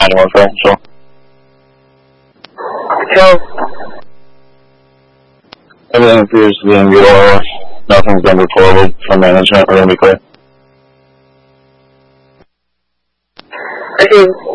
911 for Angel. Everything appears to be in good order. Nothing's been reported from management. We're going to be clear. Okay.